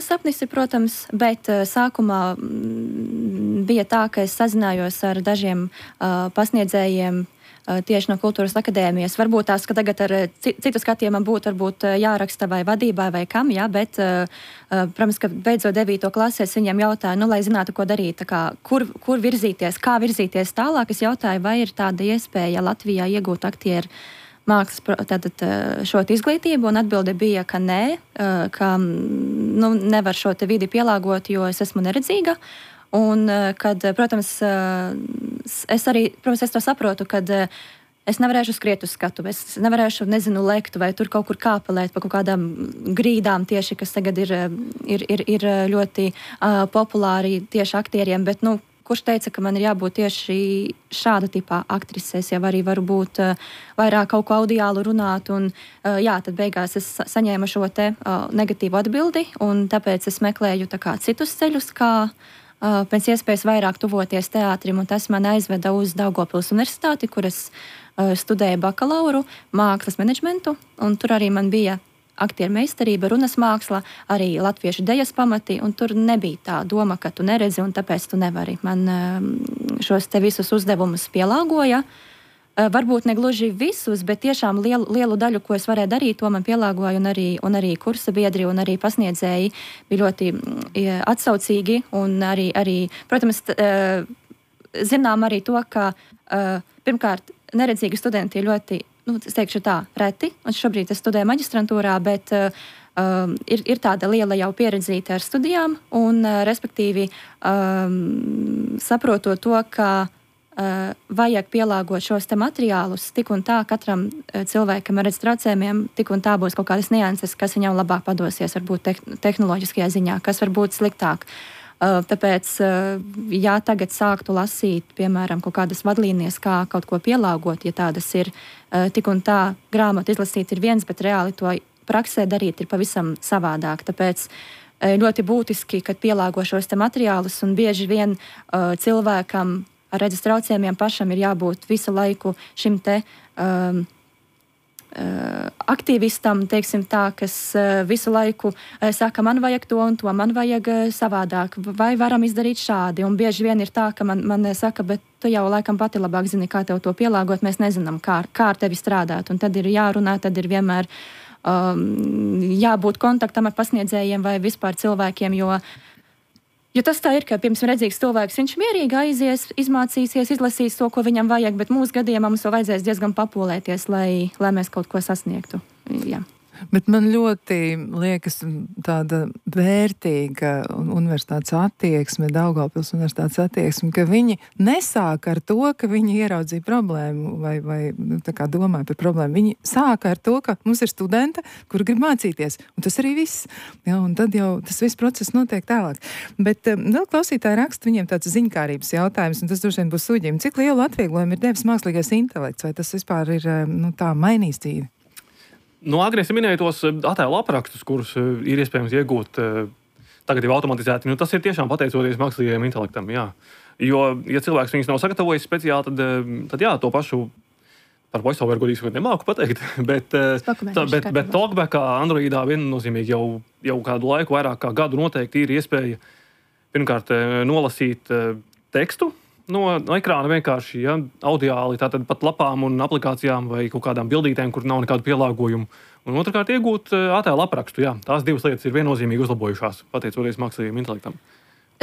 sapnis ir, protams, bet sākumā bija tā, ka es sazinājos ar dažiem pasniedzējiem tieši no kultūras akadēmijas. Varbūt tās, ka tagad ar citu skatījumu man būtu varbūt jāraksta vai vadībai vai kam, jā, bet, protams, ka beidzot 9. klasē es viņiem jautāju, lai zinātu, ko darīt, tā kā, kur virzīties, kā virzīties tālāk. Es jautāju, vai ir tāda iespēja Latvijā iegūt aktieru mākslas šo izglītību, un atbilde bija, ka nē, ka nevar šo te vidi pielāgot, jo es esmu neredzīga. Un, kad, protams, es to saprotu, kad es nevarēšu skriet uz skatu, es nevarēšu, lekt vai tur kaut kur kāpelēt pa kaut kādām grīdām tieši, kas tagad ir ļoti populāri tieši aktieriem, bet, kurš teica, ka man ir jābūt tieši šāda tipā aktrisēs, jau arī varu būt vairāk kaut ko audiālu runāt, un tad beigās es saņēmu šo te negatīvu atbildi, un tāpēc es meklēju citus ceļus, kā pēc iespējas vairāk tuvoties teātrim, un tas man aizveda uz Daugavpils universitāti, kur es studēju bakalauru mākslas menedžmentu, un tur arī man bija aktieru meistarība, runas māksla, arī latviešu dejas pamati, un tur nebija tā doma, ka tu neredzi, un tāpēc tu nevari. Man šos te visus uzdevumus pielāgoja. Varbūt ne gluži visus, bet tiešām lielu daļu, ko es varēju darīt, to man pielāgoja, un arī kursa biedri un arī pasniedzēji bija ļoti atsaucīgi, un arī protams, zinām arī to, ka pirmkārt neredzīgi studenti ir ļoti, es teikšu tā, reti, un šobrīd es studēju maģistrantūrā, bet ir tāda liela jau pieredzīta ar studijām, un respektīvi saprotot to, ka vajag pielāgot šos te materiālus tik un tā katram cilvēkam ar redz traucējumiem, tik un tā būs kaut kādas nianses, kas viņam labāk padosies, varbūt tehnoloģiskajā ziņā, kas var būt sliktāk. Tāpēc, ja tagad sāktu lasīt, piemēram, kaut kādas vadlīnijas, kā kaut ko pielāgot, ja tādas ir tik un tā, grāmatu izlasīt ir viens, bet reāli to praksē darīt ir pavisam savādāk. Tāpēc ļoti būtiski, kad pielāgo šos te materiālus, un bieži vien cilvēkam ar redzes traucējumiem pašam ir jābūt visu laiku šim te aktīvistam, teiksim tā, kas visu laiku saka, man vajag to un to, man vajag savādāk, vai varam izdarīt šādi. Un bieži vien ir tā, ka man saka, bet tu jau laikam pati labāk zini, kā tev to pielāgot, mēs nezinām, kā ar tevi strādāt. Un tad ir jārunā, tad ir vienmēr jābūt kontaktam ar pasniedzējiem vai vispār cilvēkiem, jo tas tā ir, ka, piemēram, redzīgs cilvēks, viņš mierīgi aizies, izmācīsies, izlasīs to, ko viņam vajag, bet mūsu gadījumā mums vēl vajadzēs diezgan papūlēties, lai mēs kaut ko sasniegtu. Jā. Bet man ļoti liekas tāda vērtīga universitātes attieksme, Daugavpils universitātes attieksme, ka viņi nesāk ar to, ka viņi ieraudzīja problēmu vai tā kā domāja par problēmu. Viņi sāka ar to, ka mums ir studenta, kura grib mācīties, un tas arī viss. Ja, un tad jau tas viss process notiek tālāk. Bet vēl klausītāji raksta viņiem tāds ziņkārības jautājums, un tas droši vien būs Uģim. Cik lielu atvieglojumu ir devis mākslīgais intelekts, vai tas vispār ir tā mainījis dzīvi? Agri es minēju tos attēlu aprakstus, kurus ir iespējams iegūt tagad jau automatizēti. Tas ir tiešām pateicoties mākslīgajam intelektam, jā. Jo, ja cilvēks viņus nav sagatavojis speciāli, tad jā, to pašu par voiceover godīgi nemāku pateikt, bet Talkbackā Androidā viennozīmīgi jau kādu laiku, vairāk kā gadu noteikti ir iespēja pirmkārt nolasīt tekstu no ekrāna vienkārši, ja, audiāli, tātad pat lapām un aplikācijām vai kaut kādām bildītēm, kur nav nekādu pielāgojumu. Un otrkārt iegūt attēlu aprakstu, jā. Tās divas lietas ir viennozīmīgi uzlabojušās, pateicoties mākslīgajam intelektam. Es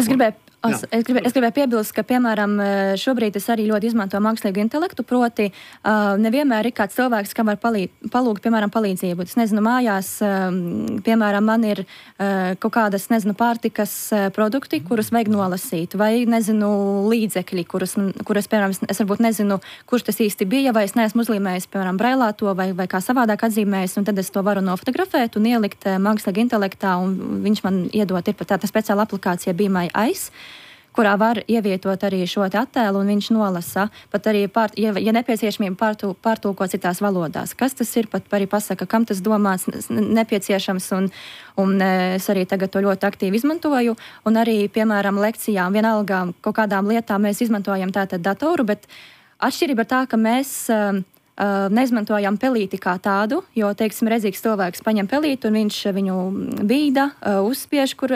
gribēju piebilst, ka, piemēram, šobrīd es arī ļoti izmantoju mākslīgu intelektu, proti nevienmēr ir kāds cilvēks, kam var palūgt, piemēram, palīdzību. Es nezinu, mājās, piemēram, man ir kaut kādas, pārtikas produkti, kurus vajag nolasīt, vai, līdzekļi, kurus, piemēram, es varbūt nezinu, kurš tas īsti bija, vai es neesmu uzlīmējis, piemēram, brailāto, vai kā savādāk atzīmējis, un tad es to varu nofotografēt un ielikt mākslīgi intelektā, un viņš man iedot, ir pat tāda speciāla aplikācija Be My Eyes, kurā var ievietot arī šo attēlu, un viņš nolasa, pat arī, ja nepieciešamība pārtulko citās valodās. Kas tas ir, pat arī pasaka, kam tas domāts, nepieciešams, un es arī tagad to ļoti aktīvi izmantoju, un arī, piemēram, lekcijām, vienalga kaut kādām lietām mēs izmantojam tātad datoru, bet atšķirība ir tā, ka mēs neizmantojam pelīti kā tādu, jo, teiksim, redzīgs cilvēks paņem pelīti un viņš viņu bīda, uzspiež, kur